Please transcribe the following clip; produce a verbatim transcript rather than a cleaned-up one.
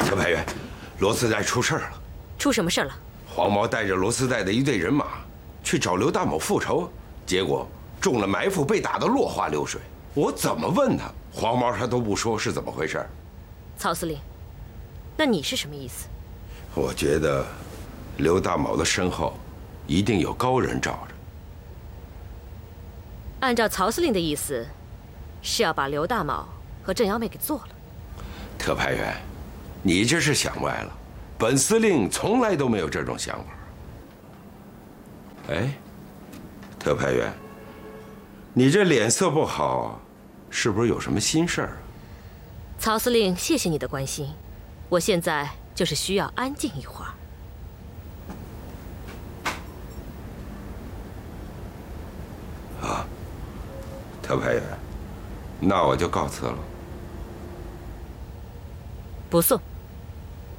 特派员，罗斯代出事了。 出什么事了？ 黄毛带着罗斯代的一队人马去找刘大某复仇，结果中了埋伏，被打得落花流水。我怎么问他，黄毛他都不说是怎么回事。 曹司令，那你是什么意思？ 我觉得刘大某的身后一定有高人罩着。 按照曹司令的意思，是要把刘大某和郑瑶妹给做了。 特派员，你这是想歪了。本司令从来都没有这种想法。哎，特派员，你这脸色不好，是不是有什么心事儿？ 曹司令，谢谢你的关心，我现在就是需要安静一会儿。 啊，特派员，那我就告辞了。 不送。